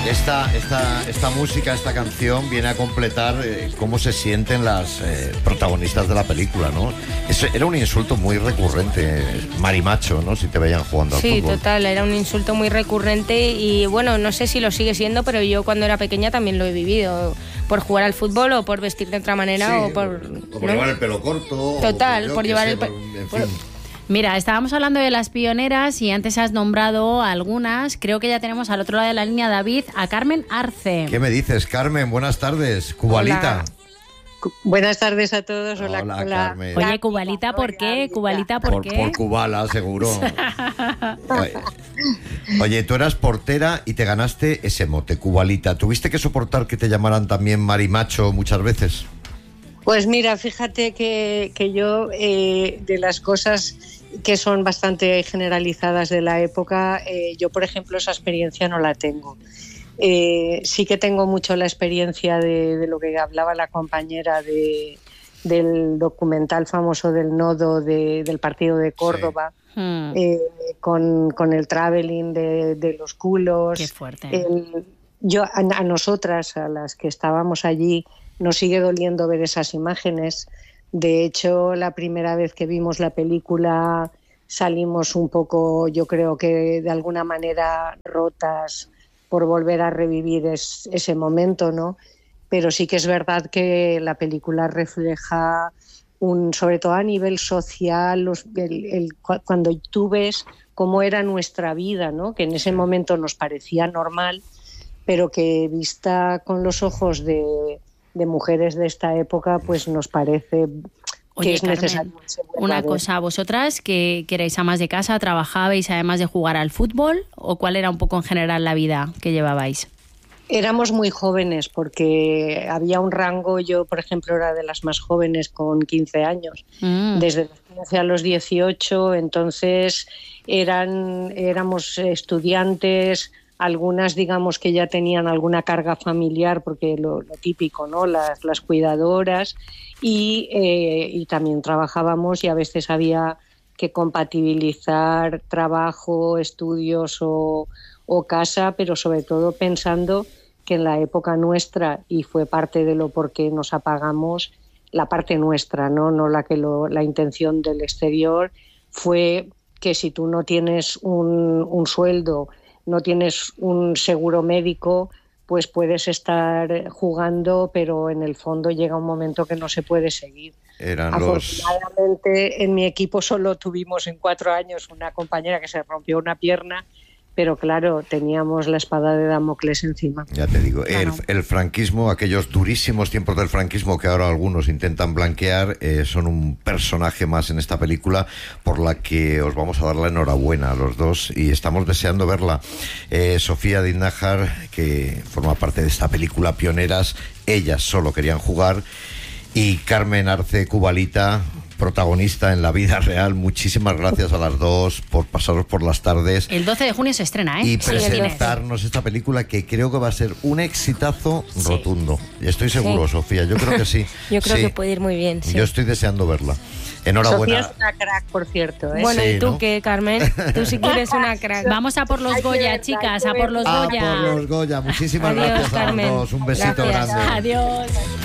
Esta música, esta canción viene a completar cómo se sienten las protagonistas de la película, ¿no? Eso era un insulto muy recurrente, marimacho, ¿no? Si te veían jugando al fútbol. Sí, total, era un insulto muy recurrente y bueno, no sé si lo sigue siendo, pero yo cuando era pequeña también lo he vivido, por jugar al fútbol o por vestir de otra manera, Sí, o por ¿no? llevar el pelo corto. Total, por llevar el pelo... Mira, estábamos hablando de las pioneras y antes has nombrado algunas. Creo que ya tenemos al otro lado de la línea, David, a Carmen Arce. ¿Qué me dices, Carmen? Buenas tardes, Cubalita. Hola. Buenas tardes a todos. Hola, Carmen. Oye, Cubalita, ¿por qué? Cubalita, ¿por qué? Por Cubala, seguro. Oye, tú eras portera y te ganaste ese mote, Cubalita. ¿Tuviste que soportar que te llamaran también marimacho muchas veces? Pues mira, fíjate que yo, de las cosas que son bastante generalizadas de la época, yo, por ejemplo, esa experiencia no la tengo. Sí que tengo mucho la experiencia de lo que hablaba la compañera del documental famoso del nodo del partido de Córdoba, sí. Con el traveling de los culos. Qué fuerte. A nosotras, a las que estábamos allí, nos sigue doliendo ver esas imágenes. De hecho, la primera vez que vimos la película salimos un poco, yo creo que de alguna manera rotas por volver a revivir ese momento, ¿no? Pero sí que es verdad que la película refleja, sobre todo a nivel social, cuando tú ves cómo era nuestra vida, ¿no? Que en ese momento nos parecía normal, pero que vista con los ojos de mujeres de esta época, pues nos parece que es necesario. Una cosa, ¿vosotras que erais amas de casa, trabajabais además de jugar al fútbol o cuál era un poco en general la vida que llevabais? Éramos muy jóvenes porque había un rango, yo por ejemplo era de las más jóvenes con 15 años, desde los 15 a los 18, entonces éramos estudiantes. Algunas, digamos, que ya tenían alguna carga familiar, porque lo típico, ¿no? Las cuidadoras, y también trabajábamos y a veces había que compatibilizar trabajo, estudios o casa, pero sobre todo pensando que en la época nuestra, y fue parte de lo por qué nos apagamos, la parte nuestra, no la intención del exterior, fue que si tú no tienes un sueldo, no tienes un seguro médico, pues puedes estar jugando, pero en el fondo llega un momento que no se puede seguir. Afortunadamente en mi equipo solo tuvimos en 4 años una compañera que se rompió una pierna, pero claro, teníamos la espada de Damocles encima. Ya te digo, Claro. el franquismo, aquellos durísimos tiempos del franquismo que ahora algunos intentan blanquear, son un personaje más en esta película por la que os vamos a dar la enhorabuena a los dos y estamos deseando verla. Sofía Dinajár, que forma parte de esta película Pioneras, ellas solo querían jugar, y Carmen Arce, Cubalita, protagonista en la vida real. Muchísimas gracias a las dos por pasaros por las tardes. El 12 de junio se estrena, ¿eh? Y presentarnos esta película que creo que va a ser un exitazo rotundo. Estoy seguro, Sí. Sofía, yo creo que sí. Yo creo Sí. que puede ir muy bien, sí. Yo estoy deseando verla. Enhorabuena. Sofía es una crack, por cierto, ¿eh? Bueno, Sí, ¿y tú ¿no? qué, Carmen? Tú sí que eres una crack. Vamos a por los Hay que Goya, verla, chicas, hay a que por los verla. A Goya. por los Goya. Muchísimas Adiós, gracias a Carmen. los dos. Un besito Gracias. grande. Adiós.